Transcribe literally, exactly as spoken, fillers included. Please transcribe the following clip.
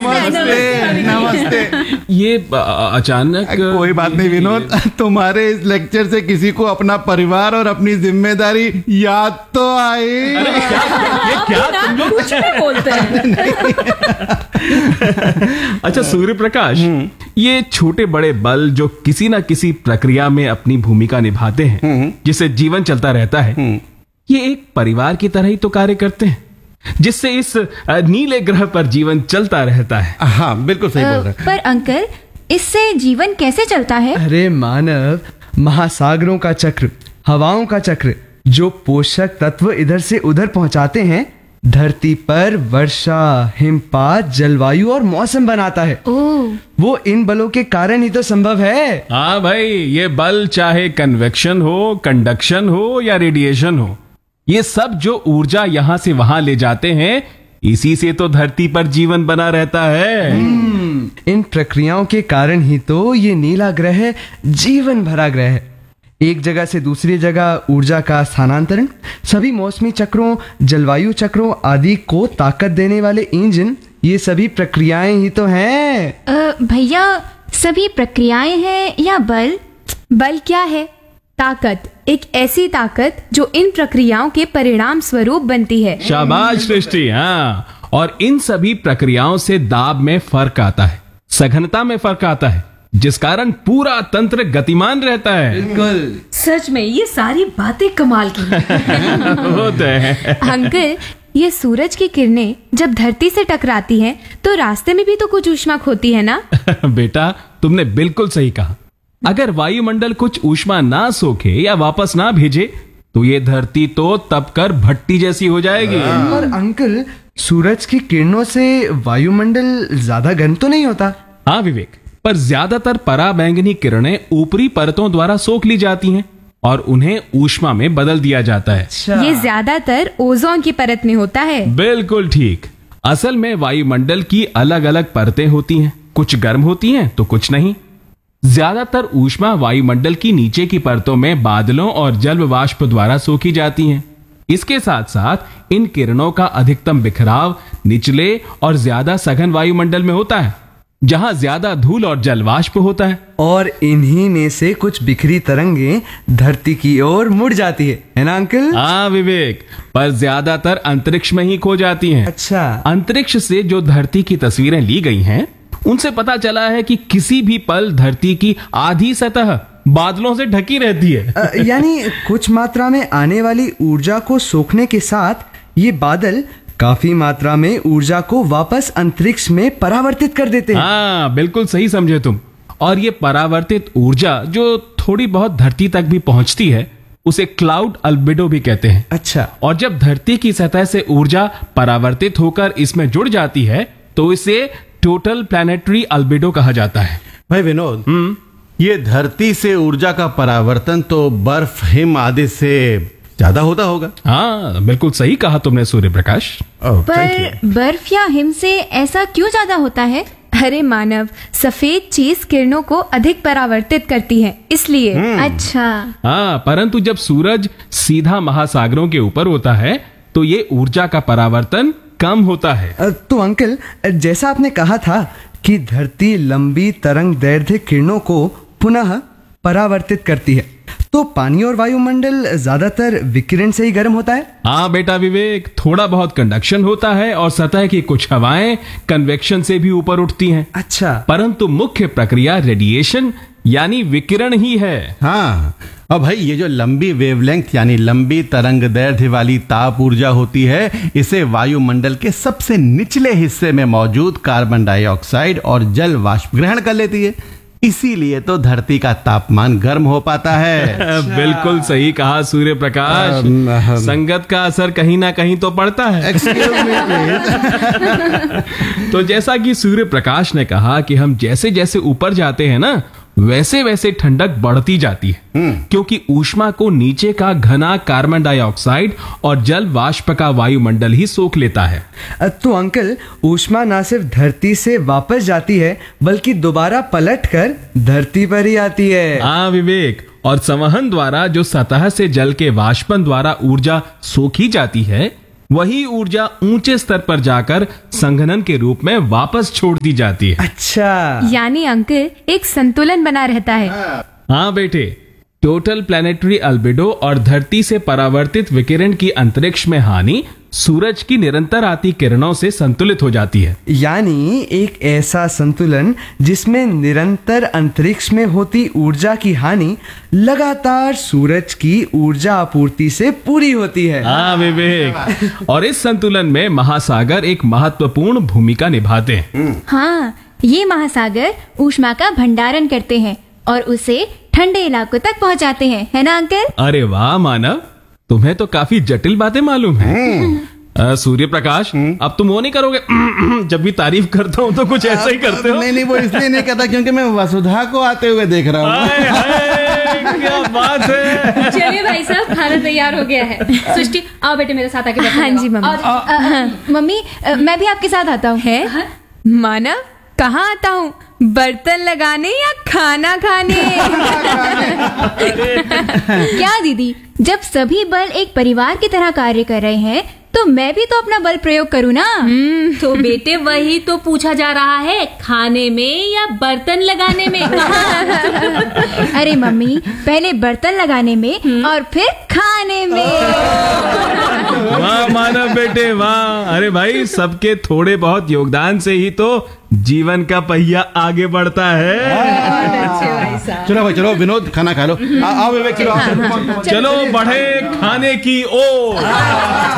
नमस्ते नमस्ते। ये अ, अचानक कोई बात नहीं विनोद, तुम्हारे इस लेक्चर से किसी को अपना परिवार और अपनी जिम्मेदारी याद तो आई। ये क्या तुम लोग कुछ भी बोलते हैं। अच्छा सूर्य प्रकाश, ये छोटे बड़े बल जो किसी ना किसी प्रक्रिया में अपनी भूमिका निभाते हैं जिससे जीवन चलता रहता है, ये एक परिवार की तरह ही तो कार्य करते हैं जिससे इस अ, नीले ग्रह पर जीवन चलता रहता है। हाँ बिल्कुल सही बोल रहे हैं। पर अंकल, इससे जीवन कैसे चलता है? अरे मानव, महासागरों का चक्र, हवाओं का चक्र, जो पोषक तत्व इधर से उधर पहुंचाते हैं, धरती पर वर्षा, हिमपात, जलवायु और मौसम बनाता है। ओह, वो इन बलों के कारण ही तो संभव है। हाँ भाई, ये बल चाहे कन्वेक्शन हो, कंडक्शन हो या रेडिएशन हो, ये सब जो ऊर्जा यहाँ से वहां ले जाते हैं, इसी से तो धरती पर जीवन बना रहता है। इन प्रक्रियाओं के कारण ही तो ये नीला ग्रह जीवन भरा ग्रह है। एक जगह से दूसरी जगह ऊर्जा का स्थानांतरण, सभी मौसमी चक्रों, जलवायु चक्रों आदि को ताकत देने वाले इंजन, ये सभी प्रक्रियाएं ही तो हैं। अ, भैया, सभी प्रक्रियाएं हैं या बल? बल क्या है? ताकत, एक ऐसी ताकत जो इन प्रक्रियाओं के परिणाम स्वरूप बनती है। शाबाश सृष्टि। हाँ, और इन सभी प्रक्रियाओं से दाब में फर्क आता है, सघनता में फर्क आता है, जिस कारण पूरा तंत्र गतिमान रहता है। बिल्कुल। सच में ये सारी बातें कमाल की हैं। वो तो है। अंकल, ये सूरज की किरणें जब धरती से टकराती हैं, तो रास्ते में भी तो कुछ ऊष्मा खोती है ना? बेटा, तुमने बिल्कुल सही कहा। अगर वायुमंडल कुछ ऊष्मा ना सोखे या वापस ना भेजे, तो ये धरती तो तप कर भट्टी जैसी हो जाएगी। और अंकल, सूरज की किरणों से वायुमंडल ज्यादा गर्म तो नहीं होता? हाँ विवेक, पर ज्यादातर पराबैंगनी किरणें ऊपरी परतों द्वारा सोख ली जाती हैं और उन्हें ऊष्मा में बदल दिया जाता है। ये ज्यादातर ओजोन की परत में होता है। बिल्कुल ठीक। असल में वायुमंडल की अलग अलग परतें होती हैं, कुछ गर्म होती हैं तो कुछ नहीं। ज्यादातर ऊष्मा वायुमंडल की नीचे की परतों में बादलों और जल वाष्प द्वारा सोखी जाती हैं। इसके साथ साथ इन किरणों का अधिकतम बिखराव निचले और ज्यादा सघन वायुमंडल में होता है, जहां ज्यादा धूल और जल वाष्प होता है। और इन्हीं में से कुछ बिखरी तरंगे धरती की ओर मुड़ जाती है, है ना अंकल? हाँ विवेक, पर ज्यादातर अंतरिक्ष में ही खो जाती हैं। अच्छा। अंतरिक्ष से जो धरती की तस्वीरें ली गई हैं, उनसे पता चला है कि किसी भी पल धरती की आधी सतह बादलों से ढकी रहती है। अ, यानी कुछ मात्रा में आने वाली ऊर्जा को सोखने के साथ ये बादल काफी मात्रा में ऊर्जा को वापस अंतरिक्ष में परावर्तित कर देते हैं। हाँ बिल्कुल सही समझे तुम। और ये परावर्तित ऊर्जा जो थोड़ी बहुत धरती तक भी पहुंचती है, उसे क्लाउड अल्बिडो भी कहते हैं। अच्छा। और जब धरती की सतह से ऊर्जा परावर्तित होकर इसमें जुड़ जाती है, तो इसे टोटल प्लैनेटरी अल्बिडो कहा जाता है। भाई विनोद, ये धरती से ऊर्जा का परावर्तन तो बर्फ, हिम आदि से ज्यादा होता होगा। हाँ बिल्कुल सही कहा तुमने सूर्य प्रकाश। ओह, thank you। पर बर्फ या हिम से ऐसा क्यों ज्यादा होता है? अरे मानव, सफेद चीज किरणों को अधिक परावर्तित करती है, इसलिए। अच्छा। हाँ, परंतु जब सूरज सीधा महासागरों के ऊपर होता है, तो ये ऊर्जा का परावर्तन कम होता है। अ, तो अंकल, जैसा आपने कहा था कि धरती लंबी तरंग दैर्ध्य किरणों को पुनः परावर्तित करती है, तो पानी और वायुमंडल ज्यादातर विकिरण से ही गर्म होता है। हाँ बेटा विवेक, थोड़ा बहुत कंडक्शन होता है और सतह की कुछ हवाएं कन्वेक्शन से भी ऊपर उठती हैं। अच्छा। परंतु मुख्य प्रक्रिया रेडिएशन यानी विकिरण ही है। हाँ, अब भाई ये जो लंबी वेवलेंथ यानी लंबी तरंग दैर्ध्य वाली ताप ऊर्जा होती है, इसे वायुमंडल के सबसे निचले हिस्से में मौजूद कार्बन डाइऑक्साइड और जल वाष्प ग्रहण कर लेती है। इसीलिए तो धरती का तापमान गर्म हो पाता है। बिल्कुल सही कहा सूर्य प्रकाश। अम, अम, संगत का असर कहीं ना कहीं तो पड़ता है। Excuse me please. तो जैसा कि सूर्य प्रकाश ने कहा कि हम जैसे जैसे ऊपर जाते हैं ना, वैसे वैसे ठंडक बढ़ती जाती है, क्योंकि ऊष्मा को नीचे का घना कार्बन डाइऑक्साइड और जल वाष्प का वायुमंडल ही सोख लेता है। अ, तो अंकल, ऊष्मा न सिर्फ धरती से वापस जाती है, बल्कि दोबारा पलटकर धरती पर ही आती है। हाँ विवेक, और संवहन द्वारा जो सतह से जल के वाष्पन द्वारा ऊर्जा सोखी जाती है, वही ऊर्जा ऊंचे स्तर पर जाकर संघनन के रूप में वापस छोड़ दी जाती है। अच्छा, यानी अंकल एक संतुलन बना रहता है। हाँ बेटे, टोटल प्लैनेटरी अल्बिडो और धरती से परावर्तित विकिरण की अंतरिक्ष में हानि सूरज की निरंतर आती किरणों से संतुलित हो जाती है। यानी एक ऐसा संतुलन जिसमें निरंतर अंतरिक्ष में होती ऊर्जा की हानि लगातार सूरज की ऊर्जा आपूर्ति से पूरी होती है। हाँ विवेक, और इस संतुलन में महासागर एक महत्वपूर्ण भूमिका निभाते हैं। हाँ, ये महासागर ऊष्मा का भंडारण करते हैं और उसे ठंडे इलाकों तक पहुंचाते हैं, है ना अंकल? अरे वाह मानव, तुम्हें तो काफी जटिल बातें मालूम है। सूर्य प्रकाश, अब तुम वो नहीं करोगे जब भी तारीफ करता हूँ तो कुछ ऐसा ही करते हो? नहीं नहीं, वो इसलिए नहीं करता क्योंकि मैं वसुधा को आते हुए देख रहा हूँ। हाय, हाय, क्या बात है। चलिए भाई साहब, खाना तैयार हो गया है। सृष्टि, आओ बेटे मेरे साथ आके बैठो। हाँ जी मम्मी। आओ। अ, अ, मम्मी, अ, मैं भी आपके साथ आता हूँ। है मानव, कहाँ आता हूँ? बर्तन लगाने या खाना खाने? क्या दीदी, जब सभी बल एक परिवार की तरह कार्य कर रहे हैं तो मैं भी तो अपना बल प्रयोग करूँ ना। तो बेटे वही तो पूछा जा रहा है, खाने में या बर्तन लगाने में? अरे मम्मी, पहले बर्तन लगाने में और फिर खाने में। वाह मानव बेटे वाह। अरे भाई, सबके थोड़े बहुत योगदान से ही तो जीवन का पहिया आगे बढ़ता है। चलो भाई चलो, विनोद खाना खा लो। आ- आओ विवेक, चलो आओ। चलो बढ़े खाने की ओर।